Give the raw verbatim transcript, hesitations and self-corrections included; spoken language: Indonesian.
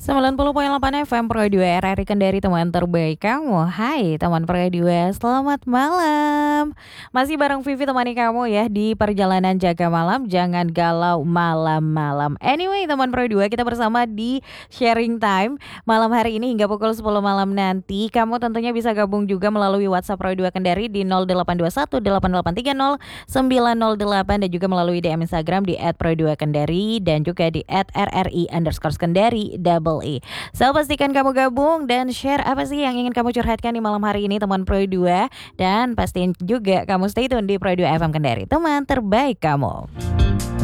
sembilan puluh koma delapan F M Pro dua R R I Kendari, teman terbaik kamu. Hai teman Pro dua, selamat malam. Masih bareng Vivi temani kamu ya di perjalanan jaga malam. Jangan galau malam-malam. Anyway teman Pro dua, kita bersama di sharing time malam hari ini hingga pukul sepuluh malam nanti. Kamu tentunya bisa gabung juga melalui WhatsApp Pro dua Kendari di nol delapan dua satu delapan delapan tiga nol sembilan nol delapan dan juga melalui D M Instagram di et pro dua kendari dan juga di et r r i underscore kendari double e. So pastikan kamu gabung dan share apa sih yang ingin kamu curhatkan di malam hari ini teman Pro dua, dan pastiin juga kamu stay tune di Pro dua F M Kendari, teman terbaik kamu.